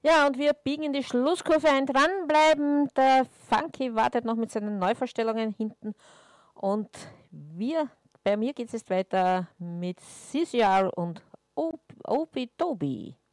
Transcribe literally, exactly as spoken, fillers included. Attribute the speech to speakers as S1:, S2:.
S1: Ja, und wir biegen in die Schlusskurve ein. Dranbleiben. Der Funky wartet noch mit seinen Neuvorstellungen hinten. Und wir, bei mir geht es jetzt weiter mit C C R und Obi Tobi.